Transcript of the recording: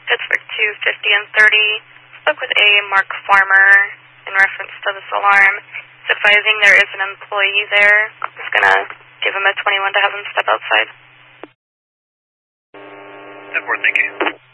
Pittsburgh 250 and 30. Spoke with a Mark Farmer in reference to this alarm. He's advising there is an employee there. I'm just going to give him a 21 to have him step outside. 10-4, thank you.